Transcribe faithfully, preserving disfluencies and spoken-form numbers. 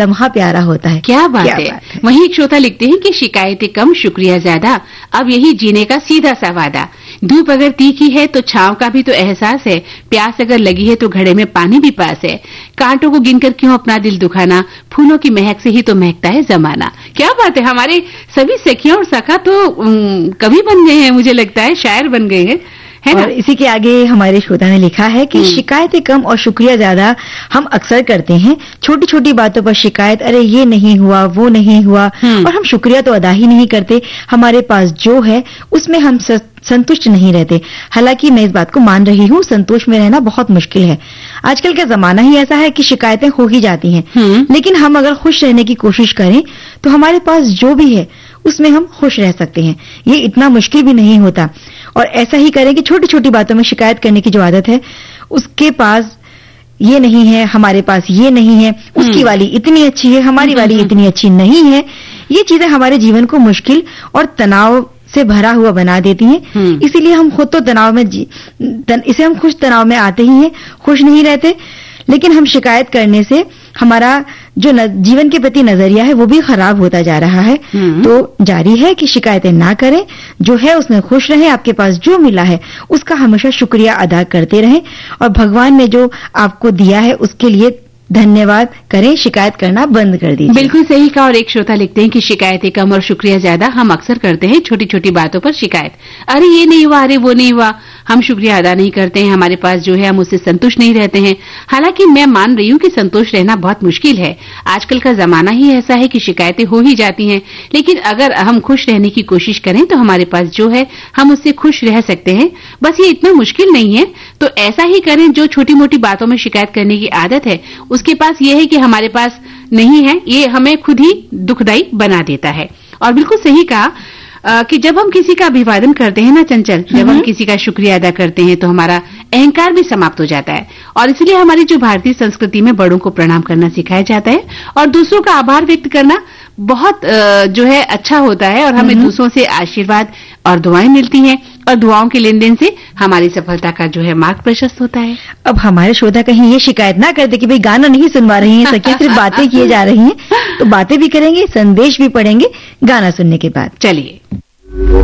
लम्हा प्यारा होता है। क्या बात क्या है, बात है। वहीं एक श्रोता लिखते हैं कि शिकायतें कम, शुक्रिया ज्यादा, अब यही जीने का सीधा सा वादा। धूप अगर तीखी है तो छांव का भी तो एहसास है, प्यास अगर लगी है तो घड़े में पानी भी पास है। कांटों को गिनकर क्यों अपना दिल दुखाना, फूलों की महक से ही तो महकता है जमाना। क्या बात है, हमारे सभी सखियां और सखा तो उम, कवि बन गए हैं, मुझे लगता है शायर बन गए हैं, है ना? और इसी के आगे हमारे श्रोता ने लिखा है कि शिकायतें कम और शुक्रिया ज्यादा हम अक्सर करते हैं। छोटी छोटी बातों पर शिकायत, अरे ये नहीं हुआ, वो नहीं हुआ, और हम शुक्रिया तो अदा ही नहीं करते। हमारे पास जो है उसमें हम संतुष्ट नहीं रहते। हालांकि मैं इस बात को मान रही हूँ, संतोष में रहना बहुत मुश्किल है। आजकल का जमाना ही ऐसा है कि शिकायतें हो ही जाती हैं, लेकिन हम अगर खुश रहने की कोशिश करें तो हमारे पास जो भी है उसमें हम खुश रह सकते हैं। ये इतना मुश्किल भी नहीं होता। और ऐसा ही करें कि छोटी छोटी बातों में शिकायत करने की जो आदत है, उसके पास ये नहीं है, हमारे पास ये नहीं है, उसकी वाली इतनी अच्छी है, हमारी वाली इतनी अच्छी नहीं है, ये चीजें हमारे जीवन को मुश्किल और तनाव से भरा हुआ बना देती हैं। इसीलिए हम खुद तो तनाव में तन, इसे हम खुश तनाव में आते ही हैं, खुश नहीं रहते। लेकिन हम शिकायत करने से हमारा जो न, जीवन के प्रति नजरिया है वो भी खराब होता जा रहा है। तो जारी है कि शिकायतें ना करें, जो है उसमें खुश रहें, आपके पास जो मिला है उसका हमेशा शुक्रिया अदा करते रहें, और भगवान ने जो आपको दिया है उसके लिए धन्यवाद करें, शिकायत करना बंद कर दीजिए। बिल्कुल सही कहा। और एक श्रोता लिखते हैं कि शिकायतें कम और शुक्रिया ज्यादा हम अक्सर करते हैं, छोटी छोटी बातों पर शिकायत, अरे ये नहीं हुआ, अरे वो नहीं हुआ, हम शुक्रिया अदा नहीं करते हैं, हमारे पास जो है हम उससे संतुष्ट नहीं रहते हैं। हालांकि मैं मान रही हूँ कि संतुष्ट रहना बहुत मुश्किल है। आजकल का जमाना ही ऐसा है कि शिकायतें हो ही जाती हैं, लेकिन अगर हम खुश रहने की कोशिश करें तो हमारे पास जो है हम उससे खुश रह सकते हैं। बस ये इतना मुश्किल नहीं है। तो ऐसा ही करें, जो छोटी मोटी बातों में शिकायत करने की आदत है उसके पास ये है कि हमारे पास नहीं है, ये हमें खुद ही दुखदाई बना देता है। और बिल्कुल सही कहा आ, कि जब हम किसी का अभिवादन करते हैं ना चंचल, जब हम किसी का शुक्रिया अदा करते हैं तो हमारा अहंकार भी समाप्त हो जाता है। और इसलिए हमारी जो भारतीय संस्कृति में बड़ों को प्रणाम करना सिखाया जाता है और दूसरों का आभार व्यक्त करना बहुत आ, जो है अच्छा होता है, और हमें दूसरों से आशीर्वाद और दुआएं मिलती हैं, और दुआओं के लेन देन से हमारी सफलता का जो है मार्ग प्रशस्त होता है। अब हमारे श्रोता कहीं ये शिकायत ना करते कि भाई गाना नहीं सुनवा रही हैं सखियां, सिर्फ बातें किए जा रही हैं। तो बातें भी करेंगे, संदेश भी पढ़ेंगे गाना सुनने के बाद। चलिए।